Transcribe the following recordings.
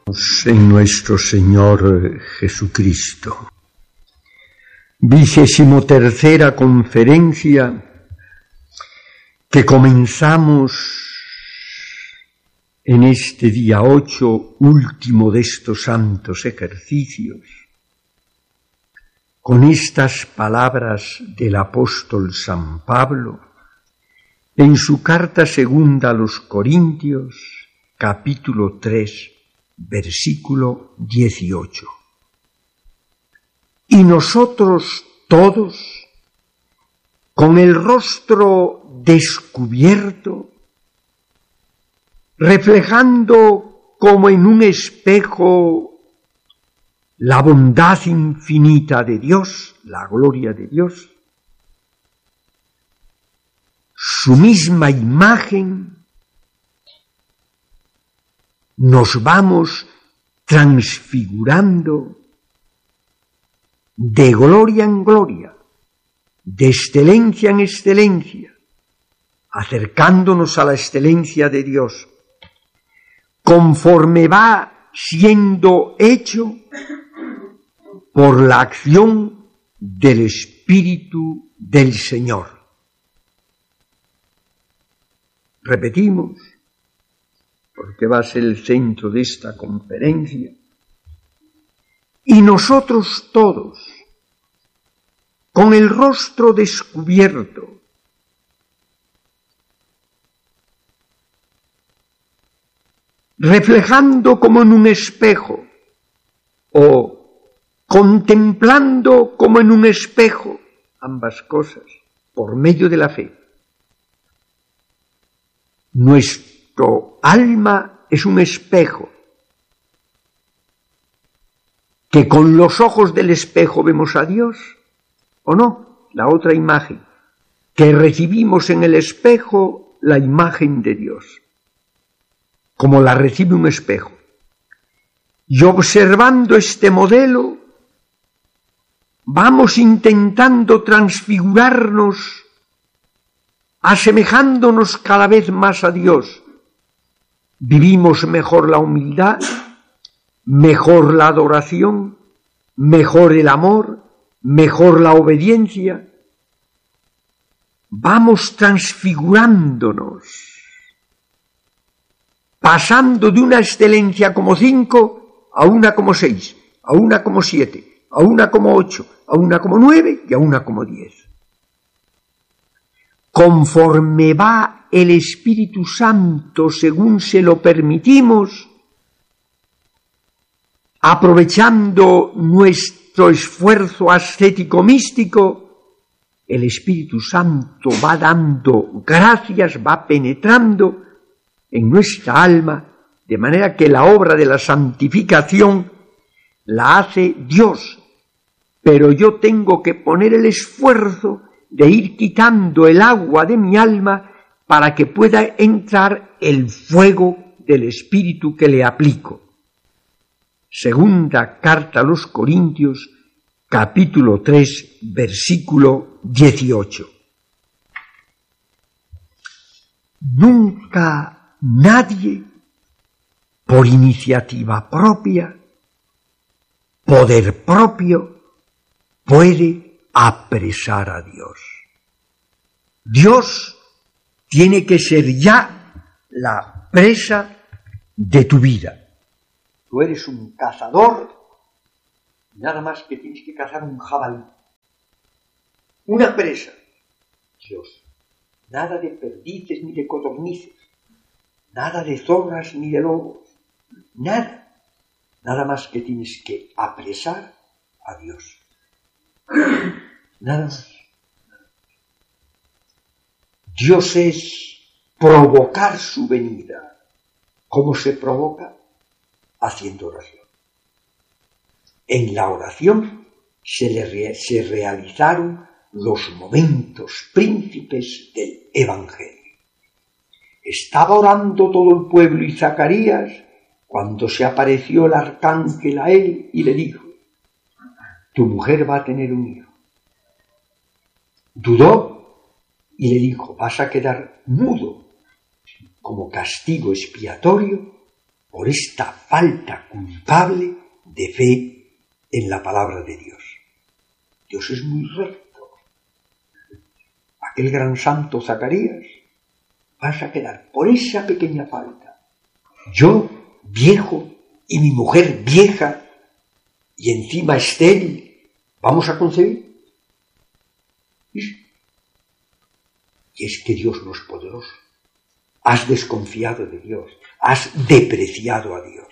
En nuestro Señor Jesucristo. 23ª conferencia que comenzamos en este día 8, último de estos santos ejercicios, con estas palabras del apóstol San Pablo en su carta segunda a los Corintios, capítulo 3, versículo 18. Y nosotros todos, con el rostro descubierto, reflejando como en un espejo la bondad infinita de Dios, la gloria de Dios, su misma imagen, nos vamos transfigurando de gloria en gloria, de excelencia en excelencia, acercándonos a la excelencia de Dios, conforme va siendo hecho por la acción del Espíritu del Señor. Repetimos, porque va a ser el centro de esta conferencia. Y nosotros todos, con el rostro descubierto, reflejando como en un espejo, o contemplando como en un espejo, ambas cosas, por medio de la fe. Nuestro alma es un espejo, que con los ojos del espejo vemos a Dios, ¿o no? La otra imagen, que recibimos en el espejo la imagen de Dios, como la recibe un espejo. Y observando este modelo, vamos intentando transfigurarnos, asemejándonos cada vez más a Dios. Vivimos mejor la humildad, mejor la adoración, mejor el amor, mejor la obediencia. Vamos transfigurándonos, pasando de una excelencia como 5 a una como 6, a una como 7, a una como 8, a una como 9 y a una como 10. Conforme va el Espíritu Santo, según se lo permitimos, aprovechando nuestro esfuerzo ascético místico, el Espíritu Santo va dando gracias, va penetrando en nuestra alma, de manera que la obra de la santificación la hace Dios, pero yo tengo que poner el esfuerzo de ir quitando el agua de mi alma para que pueda entrar el fuego del Espíritu que le aplico. Segunda carta a los Corintios, capítulo 3, versículo 18. Nunca nadie, por iniciativa propia, poder propio, puede apresar a Dios. Dios tiene que ser ya la presa de tu vida. Tú eres un cazador, nada más que tienes que cazar un jabalí. Una presa, Dios. Nada de perdices ni de codornices, nada de zorras ni de lobos, nada. Nada más que tienes que apresar a Dios. Nada más. Dios es provocar su venida. ¿Cómo se provoca? Haciendo oración. En la oración se realizaron los momentos príncipes del Evangelio. Estaba orando todo el pueblo y Zacarías cuando se apareció el arcángel a él y le dijo: tu mujer va a tener un hijo. Dudó y le dijo: vas a quedar mudo como castigo expiatorio por esta falta culpable de fe en la palabra de Dios. Dios es muy recto. Aquel gran santo Zacarías, vas a quedar por esa pequeña falta. Yo, viejo, y mi mujer vieja, y encima estéril, ¿vamos a concebir? Y es que Dios no es poderoso. Has desconfiado de Dios, has depreciado a Dios.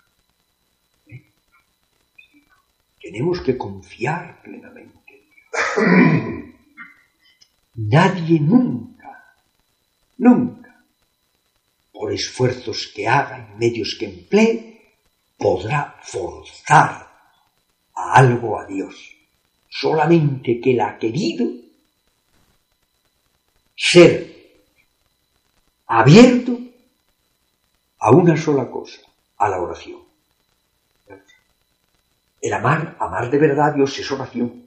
Tenemos que confiar plenamente en Dios. Nadie nunca, por esfuerzos que haga y medios que emplee, podrá forzar a algo a Dios. Solamente que Él ha querido ser abierto a una sola cosa, a la oración. El amar de verdad a Dios es oración.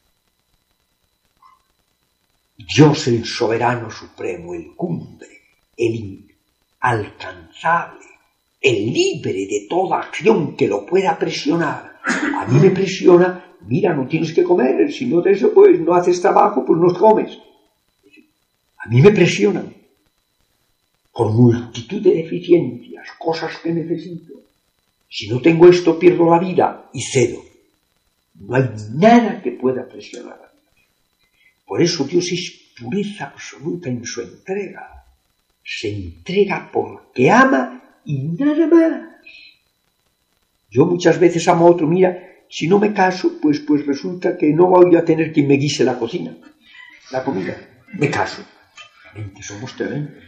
Dios el soberano supremo, el cumbre, el inalcanzable, el libre de toda acción que lo pueda presionar. A mí me presiona, mira, no tienes que comer, si no de eso, pues no haces trabajo, pues no comes. A mí me presionan con multitud de deficiencias, cosas que necesito. Si no tengo esto, pierdo la vida y cedo. No hay nada que pueda presionar a Dios. Por eso Dios es pureza absoluta en su entrega. Se entrega porque ama y nada más. Yo muchas veces amo a otro, mira, si no me caso, pues resulta que no voy a tener quien me guise la cocina, la comida. Me caso. Somos tremendos.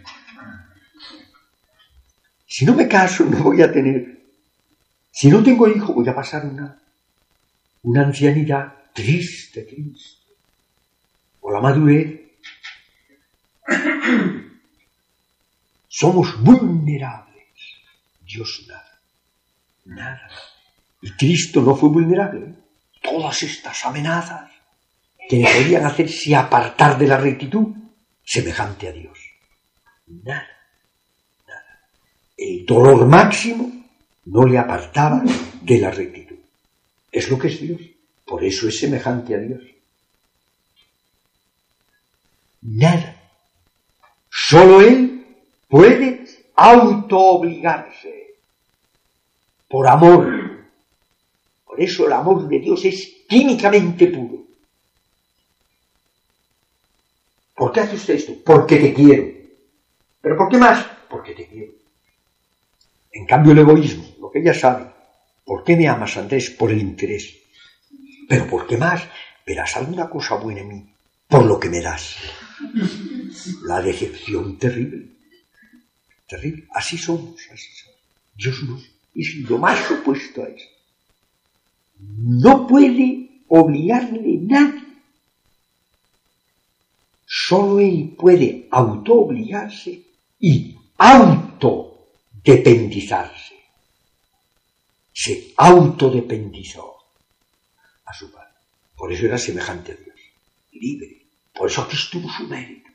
Si no me caso, no voy a tener. Si no tengo hijo, voy a pasar una ancianidad triste. O la madurez. Somos vulnerables. Dios nada. Y Cristo no fue vulnerable. Todas estas amenazas que le podían hacerse apartar de la rectitud, semejante a Dios. Nada. El dolor máximo no le apartaba de la rectitud. Es lo que es Dios. Por eso es semejante a Dios. Nada. Solo Él puede autoobligarse. Por amor. Por eso el amor de Dios es químicamente puro. ¿Por qué hace usted esto? Porque te quiero. ¿Pero por qué más? Porque te quiero. En cambio el egoísmo, lo que ella sabe. ¿Por qué me amas, Andrés? Por el interés. ¿Pero por qué más? Verás alguna cosa buena en mí. Por lo que me das. La decepción terrible. Terrible. Así somos. Dios no. Es lo más opuesto a eso. No puede obligarle nadie. Solo Él puede autoobligarse y autodependizarse. Se autodependizó a su Padre. Por eso era semejante a Dios. Libre. Por eso aquí estuvo su mérito.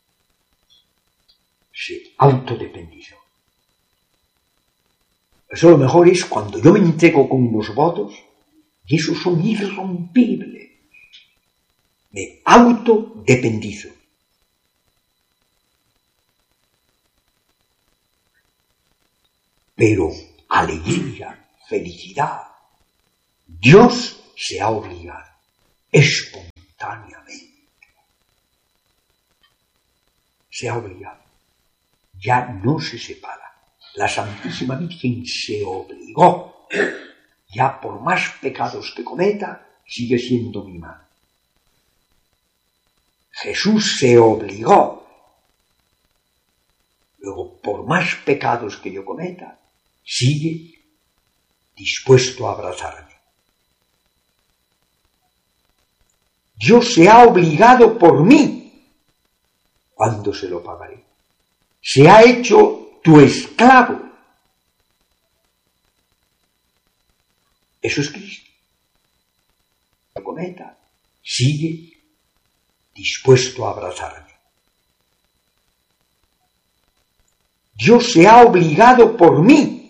Se autodependizó. Eso lo mejor es cuando yo me entrego con unos votos, y esos son irrompibles. Me autodependizo. Pero alegría, felicidad, Dios se ha obligado espontáneamente. Se ha obligado. Ya no se separa. La Santísima Virgen se obligó. Ya por más pecados que cometa, sigue siendo mi madre. Jesús se obligó. Luego, por más pecados que yo cometa, sigue dispuesto a abrazarme. Dios se ha obligado por mí. ¿Cuándo se lo pagaré? Se ha hecho tu esclavo. Eso es Cristo. Lo cometa, sigue dispuesto a abrazarme. Dios se ha obligado por mí.